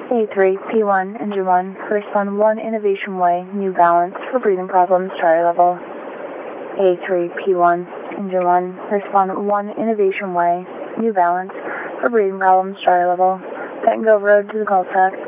A3P1 Engine 1, respond 1 Innovation Way, New Balance for breathing problems, starter level. A3P1 Engine 1, respond 1 Innovation Way, New Balance for breathing problems, starter level. Tango Road to the cul-de-sac.